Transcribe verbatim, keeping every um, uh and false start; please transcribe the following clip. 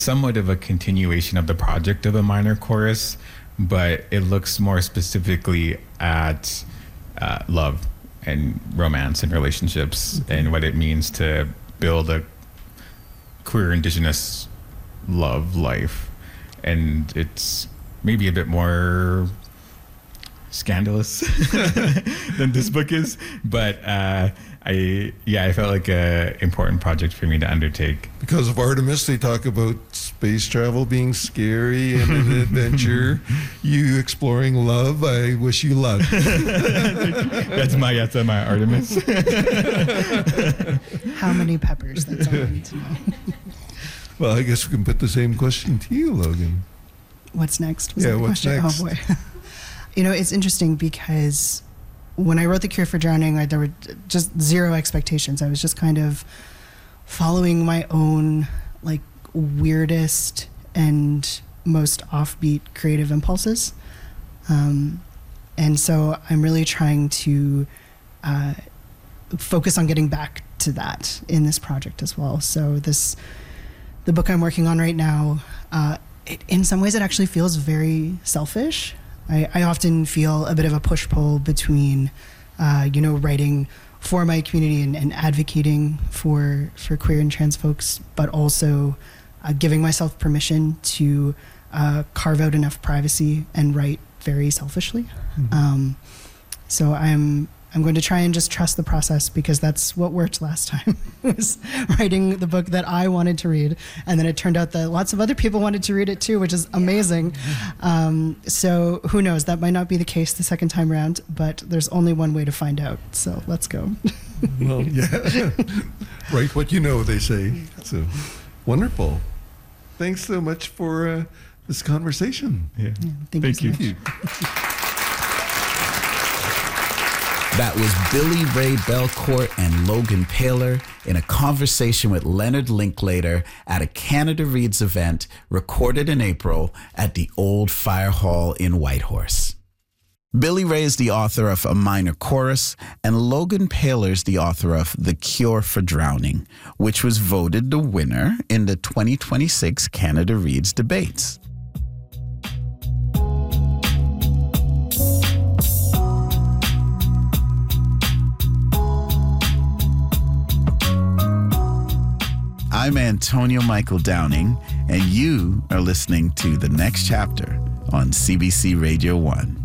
somewhat of a continuation of the project of a minor chorus, but it looks more specifically at uh, love and romance and relationships mm-hmm. and what it means to build a queer Indigenous love life. And it's maybe a bit more scandalous than this book is, but uh, I yeah I felt like a important project for me to undertake. Because of Artemis, they talk about space travel being scary and an adventure. You exploring love. I wish you luck. That's my that's my Artemis. How many peppers? That's all I need to know. Well, I guess we can put the same question to you, Logan. What's next? Was yeah, that the what's question? next? Oh boy. You know, it's interesting because when I wrote The Cure for Drowning, I, there were just zero expectations. I was just kind of following my own, like, weirdest and most offbeat creative impulses. Um, and so I'm really trying to uh, focus on getting back to that in this project as well. So this, the book I'm working on right now, uh, it, in some ways it actually feels very selfish. I, I often feel a bit of a push-pull between, uh, you know, writing for my community and, and advocating for for queer and trans folks, but also uh, giving myself permission to uh, carve out enough privacy and write very selfishly. Mm-hmm. Um, so I'm I'm going to try and just trust the process, because that's what worked last time, was writing the book that I wanted to read. And then it turned out that lots of other people wanted to read it too, which is amazing. Um, so who knows, that might not be the case the second time around, but there's only one way to find out. So let's go. Well, yeah. Write what you know, they say. So wonderful. Thanks so much for uh, this conversation. Yeah. Yeah, thank, thank you. you. So you. That was Billy Ray Belcourt and Logan Paylor in a conversation with Leonard Linklater at a Canada Reads event recorded in April at the Old Fire Hall in Whitehorse. Billy Ray is the author of A Minor Chorus, and Logan Paylor is the author of The Cure for Drowning, which was voted the winner in the twenty twenty-six Canada Reads debates. I'm Antonio Michael Downing, and you are listening to The Next Chapter on C B C Radio one.